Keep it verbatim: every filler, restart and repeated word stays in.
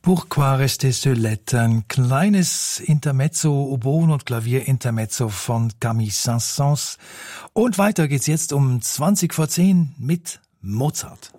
Pourquoi rester seul? Ein kleines Intermezzo, Oboen- und Klavierintermezzo von Camille Saint-Saëns. Und weiter geht's jetzt um zwanzig vor zehn mit Mozart.